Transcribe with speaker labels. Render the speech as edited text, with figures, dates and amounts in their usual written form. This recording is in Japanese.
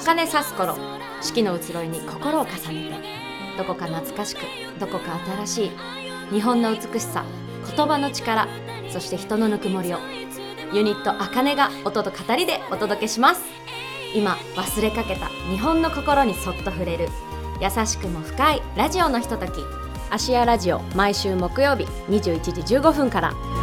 Speaker 1: 茜さす頃、四季の移ろいに心を重ねて、どこか懐かしく、どこか新しい日本の美しさ、言葉の力、そして人のぬくもりをユニット茜が音と語りでお届けします。今忘れかけた日本の心にそっと触れる優しくも深いラジオのひととき。芦屋ラジオ、毎週木曜日21時15分から。